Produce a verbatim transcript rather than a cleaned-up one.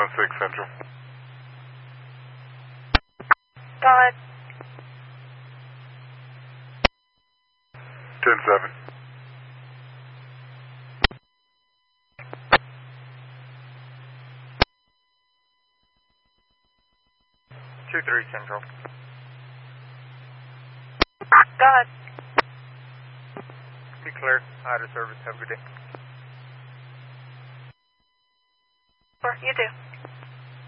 six Central. Go ahead. ten seven. two three Central. Go ahead. Be clear. Out of service. Have a good day. You too.